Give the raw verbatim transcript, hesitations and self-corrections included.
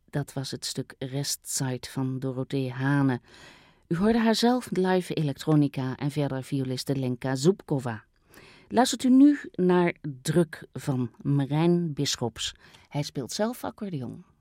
Dat was het stuk Restzeit van Dorothee Hane. U hoorde haar zelf live elektronica en verder violiste Lenka Zubkova. Luistert u nu naar Druk van Marijn Bisschops. Hij speelt zelf accordeon.